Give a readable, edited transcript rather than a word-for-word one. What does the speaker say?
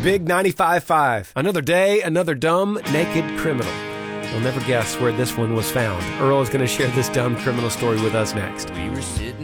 Big 95.5. Another day, another dumb, naked criminal. You'll never guess where this one was found. Earl is going to share this dumb criminal story with us next. We were sitting